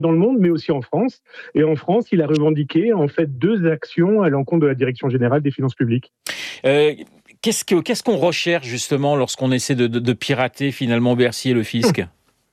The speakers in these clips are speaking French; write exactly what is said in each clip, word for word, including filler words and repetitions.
dans le monde, mais aussi en France. Et en France, il a revendiqué en fait deux actions à l'encontre de la Direction générale des finances publiques. Euh, qu'est-ce, que, qu'est-ce qu'on recherche justement lorsqu'on essaie de, de, de pirater finalement Bercy et le fisc ?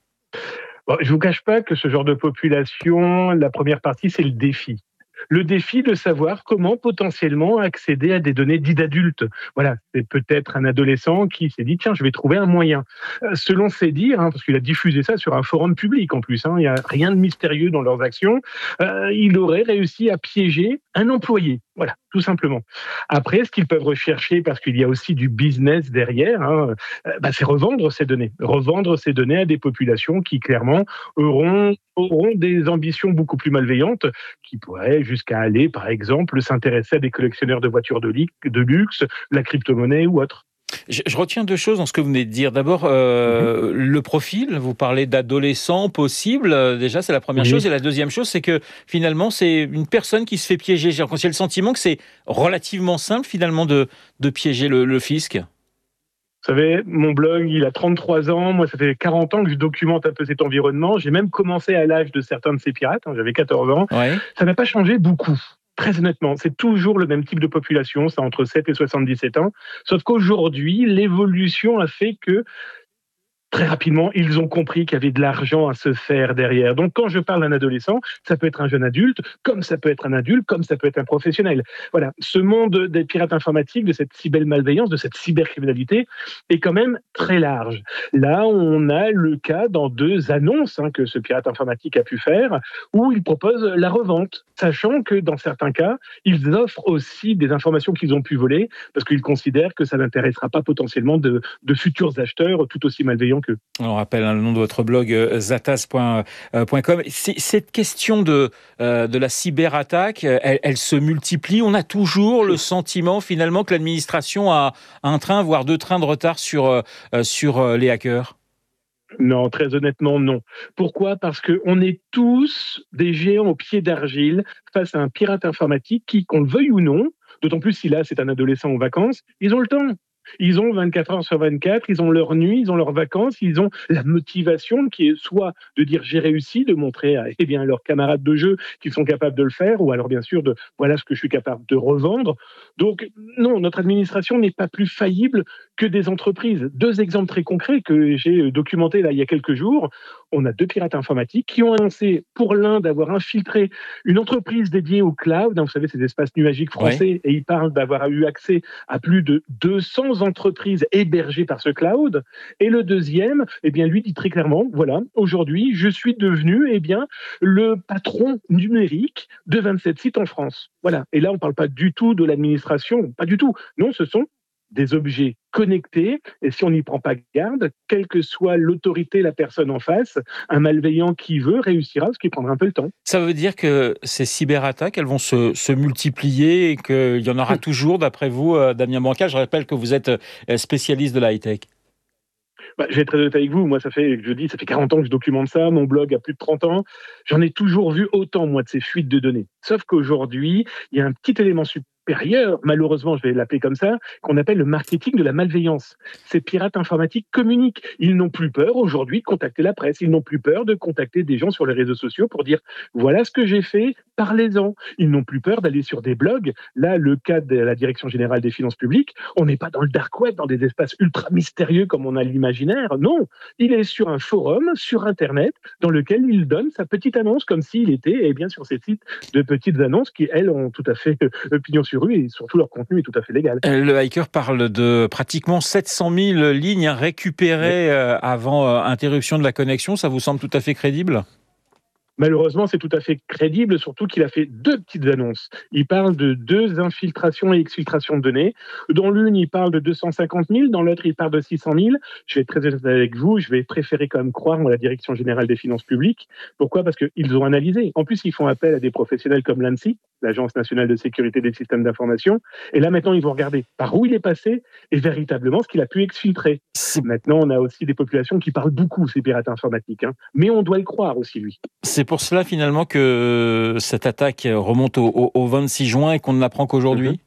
Bon, je ne vous cache pas que ce genre de population, la première partie, c'est le défi. Le défi de savoir comment potentiellement accéder à des données dites d'adultes. Voilà, c'est peut-être un adolescent qui s'est dit « tiens, je vais trouver un moyen ». Selon ses dires, hein, parce qu'il a diffusé ça sur un forum public en plus, hein, il n'y a rien de mystérieux dans leurs actions, euh, il aurait réussi à piéger un employé. Voilà, tout simplement. Après, ce qu'ils peuvent rechercher, parce qu'il y a aussi du business derrière, hein, bah, c'est revendre ces données. Revendre ces données à des populations qui, clairement, auront, auront des ambitions beaucoup plus malveillantes, qui pourraient jusqu'à aller, par exemple, s'intéresser à des collectionneurs de voitures de, li- de luxe, la crypto-monnaie ou autre. Je, je retiens deux choses dans ce que vous venez de dire. D'abord, euh, Mhm. le profil. Vous parlez d'adolescents possibles. Euh, Déjà, c'est la première Oui. chose. Et la deuxième chose, c'est que finalement, c'est une personne qui se fait piéger. J'ai le sentiment que c'est relativement simple finalement de, de piéger le, le fisc. Vous savez, mon blog, il a trente-trois ans. Moi, ça fait quarante ans que je documente un peu cet environnement. J'ai même commencé à l'âge de certains de ces pirates. Hein, j'avais quatorze ans. Ouais. Ça n'a pas changé beaucoup. Très honnêtement, c'est toujours le même type de population, c'est entre sept et soixante-dix-sept ans. Sauf qu'aujourd'hui, l'évolution a fait que très rapidement, ils ont compris qu'il y avait de l'argent à se faire derrière. Donc, quand je parle d'un adolescent, ça peut être un jeune adulte, comme ça peut être un adulte, comme ça peut être un professionnel. Voilà, ce monde des pirates informatiques, de cette cybermalveillance, de cette cybercriminalité, est quand même très large. Là, on a le cas dans deux annonces hein, que ce pirate informatique a pu faire, où il propose la revente, sachant que dans certains cas, ils offrent aussi des informations qu'ils ont pu voler, parce qu'ils considèrent que ça n'intéressera pas potentiellement de, de futurs acheteurs tout aussi malveillants que. On rappelle hein, le nom de votre blog, euh, zatas point com. Cette question de, euh, de la cyberattaque, elle, elle se multiplie. On a toujours le sentiment finalement que l'administration a un train, voire deux trains de retard sur, euh, sur euh, les hackers. Non, très honnêtement, non. Pourquoi ? Parce qu'on est tous des géants au pied d'argile face à un pirate informatique qui, qu'on le veuille ou non, d'autant plus si là c'est un adolescent en vacances, ils ont le temps. Ils ont vingt-quatre heures sur vingt-quatre, ils ont leur nuit, ils ont leurs vacances, ils ont la motivation qui est soit de dire j'ai réussi, de montrer à eh bien, leurs camarades de jeu qu'ils sont capables de le faire, ou alors bien sûr de voilà ce que je suis capable de revendre. Donc non, notre administration n'est pas plus faillible que des entreprises. Deux exemples très concrets que j'ai documentés là il y a quelques jours. On a deux pirates informatiques qui ont annoncé pour l'un d'avoir infiltré une entreprise dédiée au cloud, vous savez ces espaces nuagiques français, ouais. Et ils parlent d'avoir eu accès à plus de deux cents entreprises hébergées par ce cloud. Et le deuxième, eh bien, lui dit très clairement, voilà, aujourd'hui, je suis devenu eh bien, le patron numérique de vingt-sept sites en France. Voilà. Et là, on ne parle pas du tout de l'administration, pas du tout. Non, ce sont des objets connectés, et si on n'y prend pas garde, quelle que soit l'autorité, la personne en face, un malveillant qui veut réussira, ce qui prendra un peu le temps. Ça veut dire que ces cyberattaques, elles vont se, se multiplier et qu'il y en aura toujours, d'après vous, Damien Bancal. Je rappelle que vous êtes spécialiste de la high-tech. Bah, je vais être très honnête avec vous, moi ça fait, je dis, ça fait quarante ans que je documente ça, mon blog a plus de trente ans, j'en ai toujours vu autant moi de ces fuites de données. Sauf qu'aujourd'hui, il y a un petit élément supérieur, malheureusement je vais l'appeler comme ça, qu'on appelle le marketing de la malveillance. Ces pirates informatiques communiquent, ils n'ont plus peur aujourd'hui de contacter la presse, ils n'ont plus peur de contacter des gens sur les réseaux sociaux pour dire voilà ce que j'ai fait, parlez-en. Ils n'ont plus peur d'aller sur des blogs, là le cas de la Direction générale des finances publiques, on n'est pas dans le dark web, dans des espaces ultra mystérieux comme on a l'imaginaire, non, il est sur un forum, sur internet, dans lequel il donne sa petite annonce comme s'il était eh bien, sur ces sites de petites annonces qui, elles, ont tout à fait euh, pignon sur rue et surtout leur contenu est tout à fait légal. Le hacker parle de pratiquement sept cent mille lignes récupérées oui. avant euh, interruption de la connexion. Ça vous semble tout à fait crédible ? Malheureusement, c'est tout à fait crédible, surtout qu'il a fait deux petites annonces. Il parle de deux infiltrations et exfiltrations de données. Dans l'une, il parle de deux cent cinquante mille, dans l'autre, il parle de six cent mille. Je vais être très honnête avec vous, je vais préférer quand même croire en la Direction générale des finances publiques. Pourquoi ? Parce qu'ils ont analysé. En plus, ils font appel à des professionnels comme l'ANSSI, l'Agence nationale de sécurité des systèmes d'information. Et là, maintenant, ils vont regarder par où il est passé et véritablement ce qu'il a pu exfiltrer. C'est... Maintenant, on a aussi des populations qui parlent beaucoup, ces pirates informatiques. Hein. Mais on doit le croire aussi, lui. C'est pour cela finalement que cette attaque remonte au, au, au vingt-six juin et qu'on ne l'apprend qu'aujourd'hui ?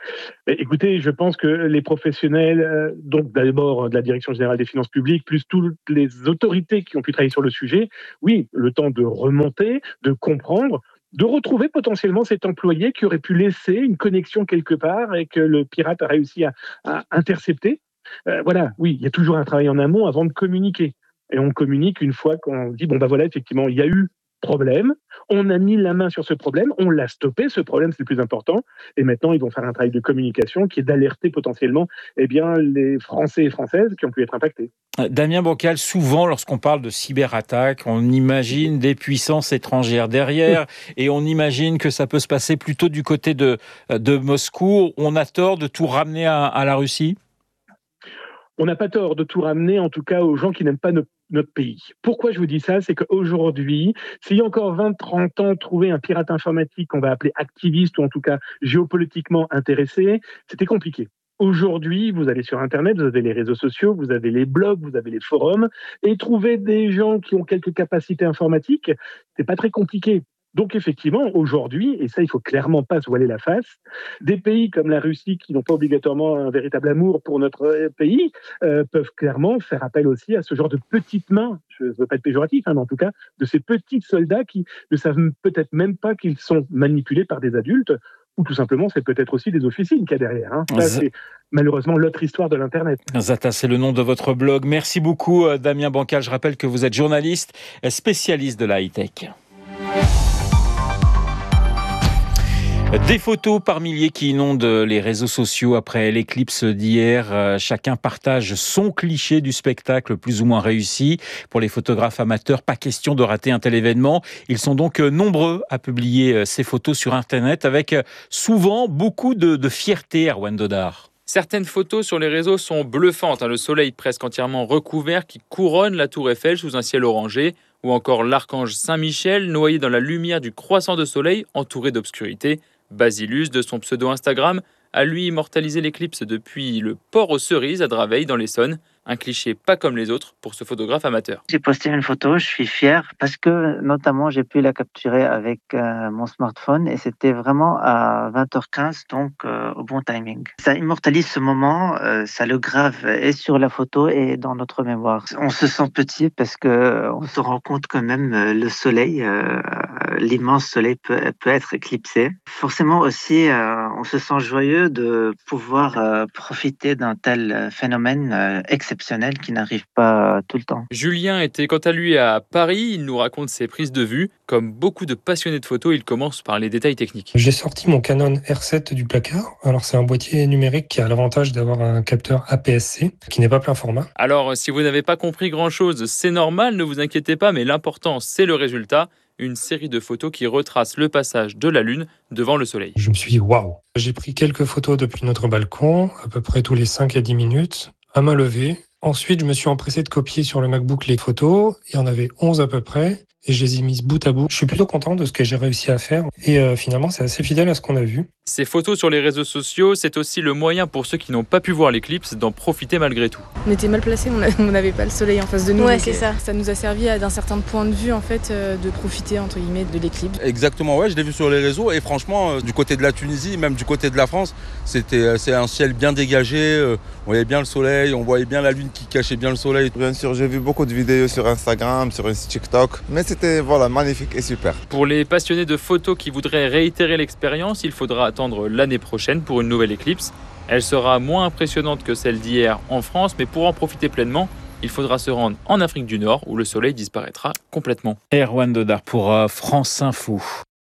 Mais écoutez, je pense que les professionnels, euh, donc d'abord de la Direction générale des finances publiques, plus toutes les autorités qui ont pu travailler sur le sujet, oui, le temps de remonter, de comprendre, de retrouver potentiellement cet employé qui aurait pu laisser une connexion quelque part et que le pirate a réussi à, à intercepter. Euh, voilà, oui, il y a toujours un travail en amont avant de communiquer. Et on communique une fois qu'on dit, bon ben voilà, effectivement, il y a eu problème, on a mis la main sur ce problème, on l'a stoppé, ce problème c'est le plus important, et maintenant ils vont faire un travail de communication qui est d'alerter potentiellement eh bien, les Français et Françaises qui ont pu être impactés. Damien Bancal, souvent lorsqu'on parle de cyberattaque, on imagine des puissances étrangères derrière et on imagine que ça peut se passer plutôt du côté de, de Moscou. On a tort de tout ramener à, à la Russie ? On n'a pas tort de tout ramener, en tout cas, aux gens qui n'aiment pas notre, notre pays. Pourquoi je vous dis ça ? C'est qu'aujourd'hui, s'il y a encore vingt trente ans, trouver un pirate informatique qu'on va appeler activiste ou en tout cas géopolitiquement intéressé, c'était compliqué. Aujourd'hui, vous allez sur Internet, vous avez les réseaux sociaux, vous avez les blogs, vous avez les forums, et trouver des gens qui ont quelques capacités informatiques, c'est pas très compliqué. Donc effectivement, aujourd'hui, et ça il faut clairement pas se voiler la face, des pays comme la Russie qui n'ont pas obligatoirement un véritable amour pour notre pays euh, peuvent clairement faire appel aussi à ce genre de petites mains, je ne veux pas être péjoratif, hein, mais en tout cas de ces petits soldats qui ne savent peut-être même pas qu'ils sont manipulés par des adultes, ou tout simplement c'est peut-être aussi des officines qu'il y a derrière. Hein. Ça, c'est malheureusement l'autre histoire de l'Internet. Zata, c'est le nom de votre blog. Merci beaucoup Damien Bancal. Je rappelle que vous êtes journaliste spécialiste de la high-tech. Des photos par milliers qui inondent les réseaux sociaux après l'éclipse d'hier. Chacun partage son cliché du spectacle plus ou moins réussi. Pour les photographes amateurs, pas question de rater un tel événement. Ils sont donc nombreux à publier ces photos sur Internet avec souvent beaucoup de, de fierté, Erwan Dodard. Certaines photos sur les réseaux sont bluffantes. Le soleil presque entièrement recouvert qui couronne la tour Eiffel sous un ciel orangé. Ou encore l'archange Saint-Michel noyé dans la lumière du croissant de soleil entouré d'obscurité. Basilus, de son pseudo Instagram, a lui immortalisé l'éclipse depuis le port aux cerises à Draveil dans l'Essonne. Un cliché pas comme les autres pour ce photographe amateur. J'ai posté une photo, je suis fier parce que notamment j'ai pu la capturer avec euh, mon smartphone et c'était vraiment à vingt heures quinze, donc euh, au bon timing. Ça immortalise ce moment, euh, ça le grave et sur la photo et dans notre mémoire. On se sent petit parce que on se rend compte quand même euh, le soleil, euh, l'immense soleil peut, peut être éclipsé. Forcément aussi, euh, on se sent joyeux de pouvoir euh, profiter d'un tel phénomène euh, exceptionnel. Qui n'arrive pas tout le temps. Julien était quant à lui à Paris, il nous raconte ses prises de vue. Comme beaucoup de passionnés de photos, il commence par les détails techniques. J'ai sorti mon Canon R sept du placard. Alors c'est un boîtier numérique qui a l'avantage d'avoir un capteur A P S C qui n'est pas plein format. Alors si vous n'avez pas compris grand chose, c'est normal, ne vous inquiétez pas, mais l'important c'est le résultat. Une série de photos qui retrace le passage de la Lune devant le Soleil. Je me suis dit waouh. J'ai pris quelques photos depuis notre balcon, à peu près tous les cinq à dix minutes, à main levée. Ensuite, je me suis empressé de copier sur le MacBook les photos. Il y en avait onze à peu près. Et je les ai mises bout à bout. Je suis plutôt content de ce que j'ai réussi à faire. Et euh, finalement, c'est assez fidèle à ce qu'on a vu. Ces photos sur les réseaux sociaux, c'est aussi le moyen pour ceux qui n'ont pas pu voir l'éclipse d'en profiter malgré tout. On était mal placés, on n'avait pas le soleil en face de nous. Ouais, c'est ça. Ça nous a servi d'un certain point de vue en fait de profiter entre guillemets de l'éclipse. Exactement, ouais, je l'ai vu sur les réseaux et franchement, du côté de la Tunisie, même du côté de la France, c'était c'est un ciel bien dégagé. On voyait bien le soleil, on voyait bien la lune qui cachait bien le soleil. Bien sûr, j'ai vu beaucoup de vidéos sur Instagram, sur TikTok, mais c'était voilà magnifique et super. Pour les passionnés de photos qui voudraient réitérer l'expérience, il faudra attendre l'année prochaine pour une nouvelle éclipse. Elle sera moins impressionnante que celle d'hier en France, mais pour en profiter pleinement, il faudra se rendre en Afrique du Nord où le soleil disparaîtra complètement. Erwan Dodard pour euh, France Info.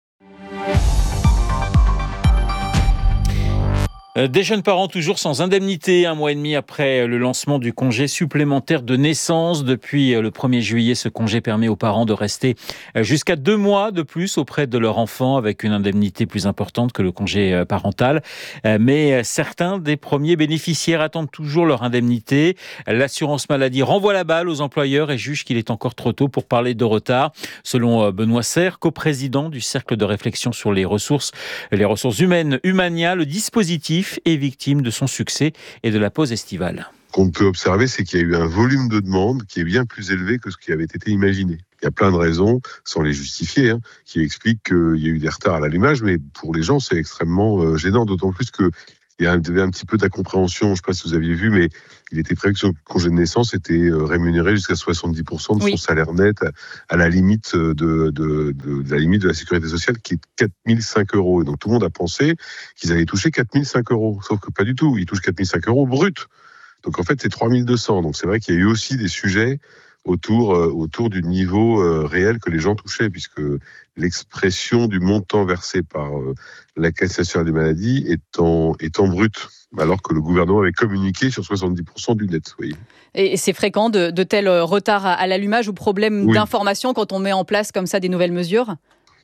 Des jeunes parents toujours sans indemnité, un mois et demi après le lancement du congé supplémentaire de naissance. Depuis le premier juillet, ce congé permet aux parents de rester jusqu'à deux mois de plus auprès de leur enfant avec une indemnité plus importante que le congé parental. Mais certains des premiers bénéficiaires attendent toujours leur indemnité. L'assurance maladie renvoie la balle aux employeurs et juge qu'il est encore trop tôt pour parler de retard. Selon Benoît Serre, coprésident du Cercle de réflexion sur les ressources, les ressources humaines Humania, le dispositif est victime de son succès et de la pause estivale. Ce qu'on peut observer, c'est qu'il y a eu un volume de demande qui est bien plus élevé que ce qui avait été imaginé. Il y a plein de raisons, sans les justifier, hein, qui expliquent qu'il y a eu des retards à l'allumage, mais pour les gens, c'est extrêmement euh, gênant, d'autant plus que il y avait un petit peu d'incompréhension. Je ne sais pas si vous aviez vu, mais il était prévu que son congé de naissance était rémunéré jusqu'à soixante-dix pour cent de son oui. salaire net, à la limite de, de, de, de la limite de la sécurité sociale qui est quatre mille cinq euros. Et donc tout le monde a pensé qu'ils allaient toucher quatre mille cinq euros. Sauf que pas du tout. Ils touchent quatre mille cinq euros brut. Donc en fait, c'est trois mille deux cents. Donc c'est vrai qu'il y a eu aussi des sujets autour, euh, autour du niveau euh, réel que les gens touchaient, puisque l'expression du montant versé par euh, la Caisse nationale des maladies est en, est en brut, alors que le gouvernement avait communiqué sur soixante-dix pour cent du net. Vous voyez. Et c'est fréquent de, de tels retards à, à l'allumage ou problèmes oui. d'information quand on met en place comme ça des nouvelles mesures ?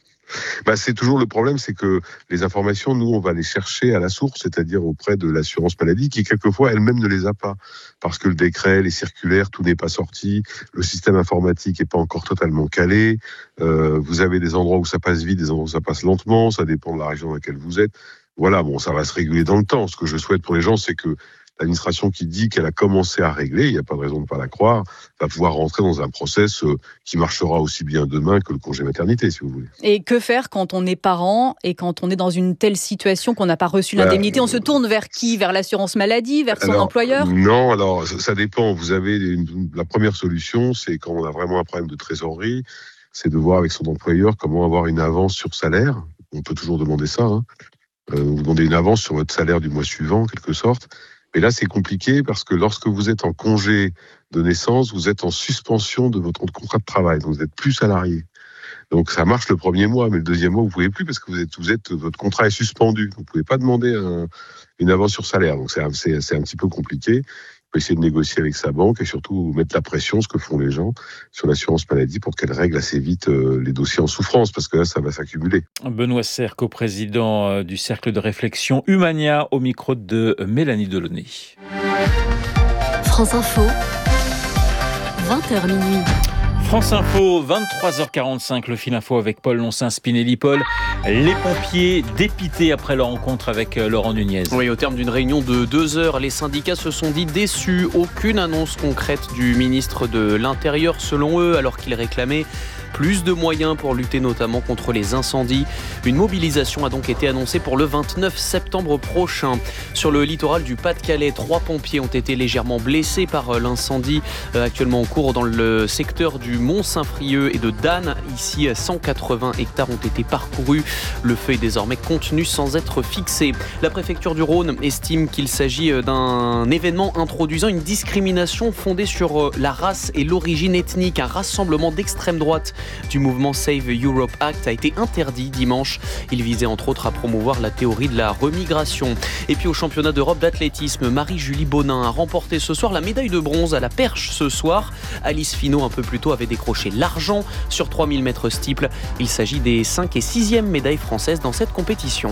Bah, c'est toujours le problème, c'est que les informations, nous, on va les chercher à la source, c'est-à-dire auprès de l'assurance maladie, qui quelquefois elle-même ne les a pas, parce que le décret, les circulaires, tout n'est pas sorti, le système informatique n'est pas encore totalement calé, euh, vous avez des endroits où ça passe vite, des endroits où ça passe lentement, ça dépend de la région dans laquelle vous êtes. Voilà, bon, ça va se réguler dans le temps. Ce que je souhaite pour les gens, c'est que l'administration qui dit qu'elle a commencé à régler, il n'y a pas de raison de ne pas la croire, va pouvoir rentrer dans un process qui marchera aussi bien demain que le congé maternité, si vous voulez. Et que faire quand on est parent et quand on est dans une telle situation qu'on n'a pas reçu l'indemnité ? On se tourne vers qui ? Vers l'assurance maladie ? Vers son alors, employeur ? Non, alors ça dépend. Vous avez une, la première solution, c'est quand on a vraiment un problème de trésorerie, c'est de voir avec son employeur comment avoir une avance sur salaire. On peut toujours demander ça. Hein. Euh, vous demandez une avance sur votre salaire du mois suivant, en quelque sorte. Mais là, c'est compliqué parce que lorsque vous êtes en congé de naissance, vous êtes en suspension de votre contrat de travail. Donc, vous n'êtes plus salarié. Donc, ça marche le premier mois, mais le deuxième mois, vous ne pouvez plus parce que vous êtes, vous êtes, votre contrat est suspendu. Vous ne pouvez pas demander un, une avance sur salaire. Donc, c'est, c'est, c'est un petit peu compliqué. Il faut essayer de négocier avec sa banque et surtout mettre la pression, ce que font les gens, sur l'assurance maladie pour qu'elle règle assez vite euh, les dossiers en souffrance, parce que là, ça va s'accumuler. Benoît Serre, coprésident du cercle de réflexion Humania, au micro de Mélanie Delaunay. France Info, vingt heures minuit. France Info, vingt-trois heures quarante-cinq, le fil info avec Paul Loncin-Spinelli. Paul, les pompiers dépités après leur rencontre avec Laurent Nunez. Oui, au terme d'une réunion de deux heures, les syndicats se sont dit déçus. Aucune annonce concrète du ministre de l'Intérieur, selon eux, alors qu'il réclamait plus de moyens pour lutter notamment contre les incendies. Une mobilisation a donc été annoncée pour le vingt-neuf septembre prochain. Sur le littoral du Pas-de-Calais, trois pompiers ont été légèrement blessés par l'incendie actuellement en cours dans le secteur du Mont-Saint-Frieux et de Dan. Ici, cent quatre-vingts hectares ont été parcourus. Le feu est désormais contenu sans être fixé. La préfecture du Rhône estime qu'il s'agit d'un événement introduisant une discrimination fondée sur la race et l'origine ethnique. Un rassemblement d'extrême droite du mouvement Save Europe Act a été interdit dimanche. Il visait entre autres à promouvoir la théorie de la remigration. Et puis au championnat d'Europe d'athlétisme, Marie-Julie Bonin a remporté ce soir la médaille de bronze à la perche ce soir. Alice Finot un peu plus tôt avait décroché l'argent sur trois mille mètres steeple. Il s'agit des cinq et sixième médailles françaises dans cette compétition.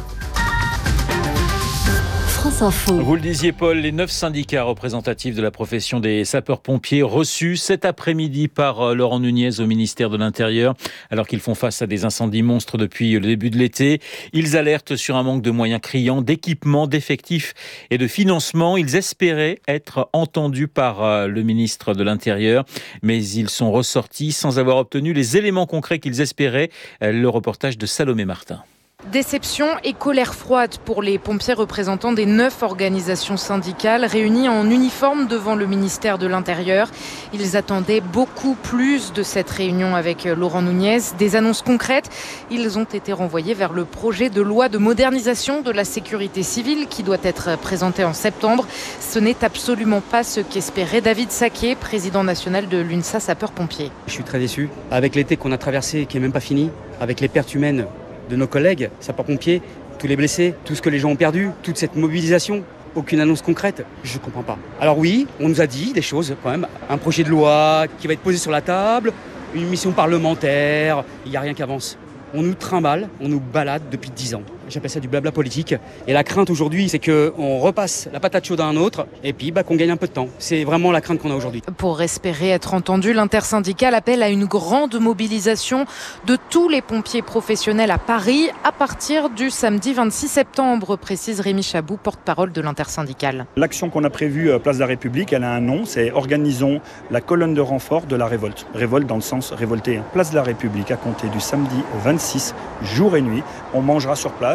France Info. Vous le disiez Paul, les neuf syndicats représentatifs de la profession des sapeurs-pompiers reçus cet après-midi par Laurent Nunez au ministère de l'Intérieur, alors qu'ils font face à des incendies monstres depuis le début de l'été. Ils alertent sur un manque de moyens criants, d'équipements, d'effectifs et de financement. Ils espéraient être entendus par le ministre de l'Intérieur, mais ils sont ressortis sans avoir obtenu les éléments concrets qu'ils espéraient. Le reportage de Salomé Martin. Déception et colère froide pour les pompiers représentants des neuf organisations syndicales réunies en uniforme devant le ministère de l'Intérieur. Ils attendaient beaucoup plus de cette réunion avec Laurent Nunez. Des annonces concrètes, ils ont été renvoyés vers le projet de loi de modernisation de la sécurité civile qui doit être présenté en septembre. Ce n'est absolument pas ce qu'espérait David Saquet, président national de l'UNSA Sapeurs-Pompiers. Je suis très déçu. Avec l'été qu'on a traversé, qui n'est même pas fini, avec les pertes humaines de nos collègues sapeurs-pompiers, tous les blessés, tout ce que les gens ont perdu, toute cette mobilisation, aucune annonce concrète, je ne comprends pas. Alors oui, on nous a dit des choses quand même, un projet de loi qui va être posé sur la table, une mission parlementaire, il n'y a rien qui avance. On nous trimballe, on nous balade depuis dix ans. J'appelle ça du blabla politique. Et la crainte aujourd'hui, c'est qu'on repasse la patate chaude à un autre et puis bah, qu'on gagne un peu de temps. C'est vraiment la crainte qu'on a aujourd'hui. Pour espérer être entendu, l'intersyndicale appelle à une grande mobilisation de tous les pompiers professionnels à Paris à partir du samedi vingt-six septembre, précise Rémi Chabou, porte-parole de l'intersyndicale. L'action qu'on a prévue à Place de la République, elle a un nom, c'est « Organisons la colonne de renfort de la révolte ». Révolte dans le sens révolté. Place de la République, à compter du samedi vingt-six, jour et nuit, on mangera sur place.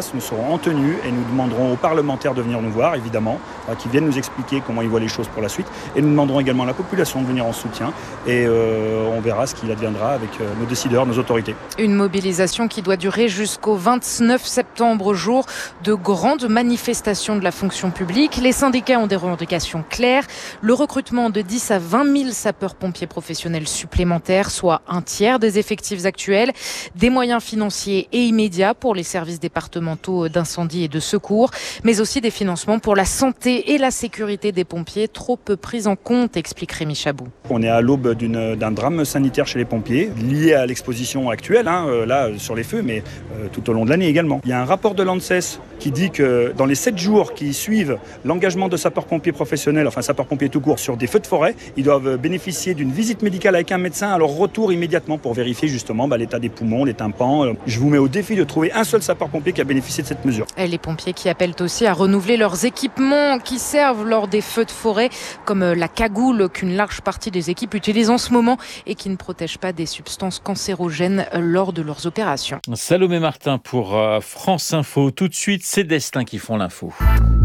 place, nous serons en tenue et nous demanderons aux parlementaires de venir nous voir, évidemment, qui viennent nous expliquer comment ils voient les choses pour la suite. Et nous demanderons également à la population de venir en soutien. Et euh, on verra ce qu'il adviendra avec euh, nos décideurs, nos autorités. Une mobilisation qui doit durer jusqu'au vingt-neuf septembre, jour de grandes manifestations de la fonction publique. Les syndicats ont des revendications claires. Le recrutement de dix à vingt mille sapeurs-pompiers professionnels supplémentaires, soit un tiers des effectifs actuels. Des moyens financiers et immédiats pour les services départementaux d'incendie et de secours, mais aussi des financements pour la santé et la sécurité des pompiers, trop peu pris en compte, explique Rémi Chabou. On est à l'aube d'une, d'un drame sanitaire chez les pompiers, lié à l'exposition actuelle, hein, euh, là sur les feux, mais euh, tout au long de l'année également. Il y a un rapport de l'ANSES qui dit que dans les sept jours qui suivent l'engagement de sapeurs-pompiers professionnels, enfin sapeurs-pompiers tout court, sur des feux de forêt, ils doivent bénéficier d'une visite médicale avec un médecin à leur retour immédiatement pour vérifier justement bah, l'état des poumons, les tympans. Je vous mets au défi de trouver un seul sapeur-pompier qui a bénéficié de cette mesure. Et les pompiers qui appellent aussi à renouveler leurs équipements qui servent lors des feux de forêt, comme la cagoule qu'une large partie des équipes utilisent en ce moment et qui ne protègent pas des substances cancérogènes lors de leurs opérations. Salomé Martin pour France Info. Tout de suite, c'est Destin qui font l'info.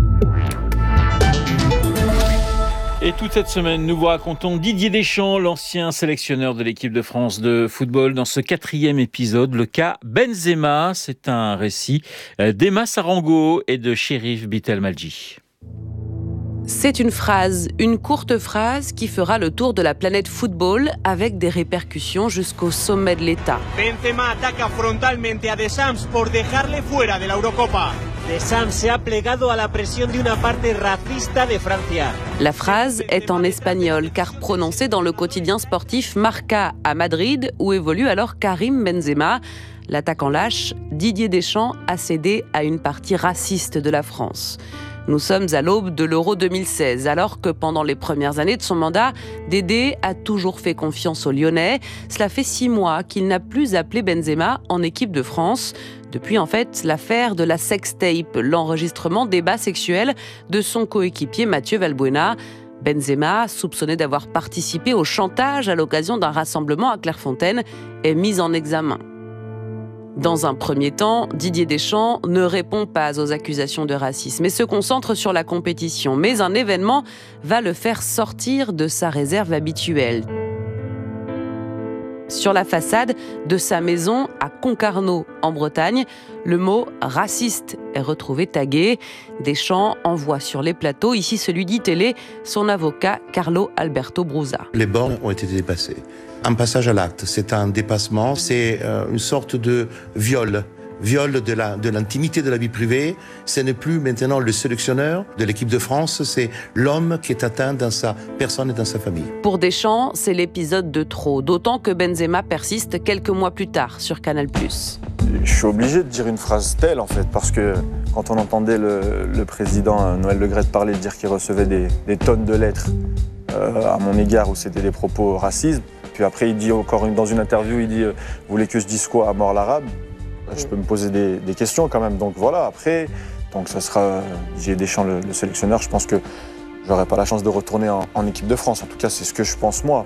Et toute cette semaine, nous vous racontons Didier Deschamps, l'ancien sélectionneur de l'équipe de France de football. Dans ce quatrième épisode, le cas Benzema, c'est un récit d'Emma Sarango et de Chérif Bitelmadji. C'est une phrase, une courte phrase qui fera le tour de la planète football avec des répercussions jusqu'au sommet de l'État. Benzema ataca frontalmente a Deschamps por dejarle fuera de la Eurocopa. Deschamps se ha plegado a la presión de una parte racista de Francia. La phrase est en espagnol car prononcée dans le quotidien sportif Marca à Madrid où évolue alors Karim Benzema. L'attaquant lâche, Didier Deschamps a cédé à une partie raciste de la France. Nous sommes à l'aube de l'Euro deux mille seize, alors que pendant les premières années de son mandat, Dédé a toujours fait confiance aux Lyonnais. Cela fait six mois qu'il n'a plus appelé Benzema en équipe de France. Depuis en fait l'affaire de la sextape, l'enregistrement des bas sexuels de son coéquipier Mathieu Valbuena. Benzema, soupçonné d'avoir participé au chantage à l'occasion d'un rassemblement à Clairefontaine, est mis en examen. Dans un premier temps, Didier Deschamps ne répond pas aux accusations de racisme et se concentre sur la compétition. Mais un événement va le faire sortir de sa réserve habituelle. Sur la façade de sa maison à Concarneau, en Bretagne, le mot « raciste » est retrouvé tagué. Deschamps envoie sur les plateaux, ici celui d'I-Télé, son avocat Carlo Alberto Brusa. Les bornes ont été dépassées. Un passage à l'acte, c'est un dépassement, c'est euh, une sorte de viol. Viol de, la, de l'intimité de la vie privée. Ce n'est plus maintenant le sélectionneur de l'équipe de France, c'est l'homme qui est atteint dans sa personne et dans sa famille. Pour Deschamps, c'est l'épisode de trop, d'autant que Benzema persiste quelques mois plus tard sur Canal plus. Je suis obligé de dire une phrase telle en fait, parce que quand on entendait le, le président Noël Le Graët parler, dire qu'il recevait des, des tonnes de lettres euh, à mon égard où c'était des propos racistes, puis après il dit encore une, dans une interview, il dit euh, « Vous voulez que je dise quoi à mort l'arabe ?» Je peux me poser des, des questions quand même. Donc voilà, après, donc ça sera Didier Deschamps le, le sélectionneur. Je pense que j'aurai pas la chance de retourner en, en équipe de France. En tout cas, c'est ce que je pense moi.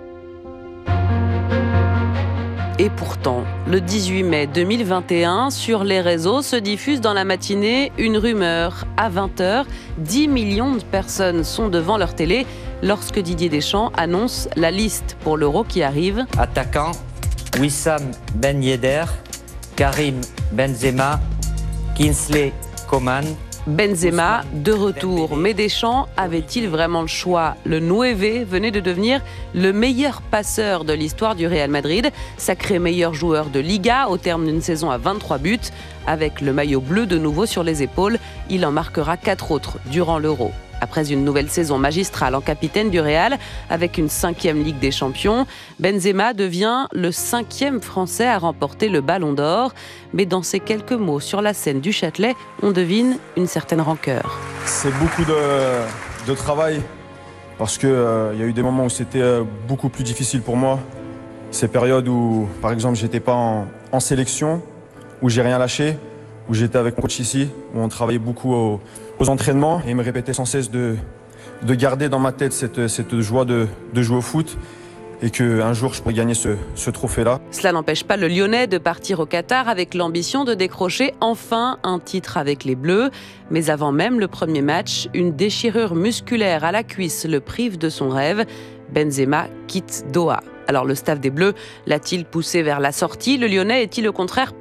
Et pourtant, le dix-huit mai deux mille vingt et un, sur les réseaux se diffuse dans la matinée une rumeur. À vingt heures, dix millions de personnes sont devant leur télé lorsque Didier Deschamps annonce la liste pour l'Euro qui arrive. Attaquant, Wissam Ben Yedder, Karim Benzema, Kingsley Coman. Benzema, de retour. Mais Deschamps avait-il vraiment le choix ? Le Nueve venait de devenir le meilleur passeur de l'histoire du Real Madrid, sacré meilleur joueur de Liga au terme d'une saison à vingt-trois buts. Avec le maillot bleu de nouveau sur les épaules, il en marquera quatre autres durant l'Euro. Après une nouvelle saison magistrale en capitaine du Real, avec une cinquième Ligue des Champions, Benzema devient le cinquième Français à remporter le Ballon d'Or. Mais dans ces quelques mots sur la scène du Châtelet, on devine une certaine rancœur. C'est beaucoup de, de travail, parce qu'il euh, y a eu des moments où c'était euh, beaucoup plus difficile pour moi. Ces périodes où, par exemple, j'étais pas en, en sélection, où j'ai rien lâché, où j'étais avec mon coach ici, où on travaillait beaucoup au, aux entraînements et il me répétait sans cesse de, de garder dans ma tête cette, cette joie de, de jouer au foot. et qu'un jour je pourrais gagner ce, ce trophée-là. Cela n'empêche pas le Lyonnais de partir au Qatar avec l'ambition de décrocher enfin un titre avec les Bleus. Mais avant même le premier match, une déchirure musculaire à la cuisse le prive de son rêve. Benzema quitte Doha. Alors le staff des Bleus l'a-t-il poussé vers la sortie ? Le Lyonnais est-il au contraire